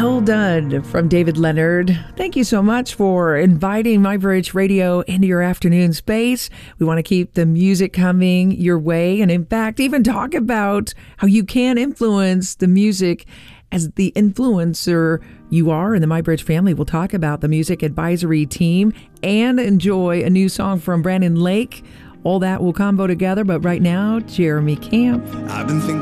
Well done from David Leonard. Thank you so much for inviting MyBridge Radio into your afternoon space. We want to keep the music coming your way, and in fact, even talk about how you can influence the music as the influencer you are in the MyBridge family. We'll talk about the music advisory team and enjoy a new song from Brandon Lake. All that will combo together, but right now, Jeremy Camp. I've been thinking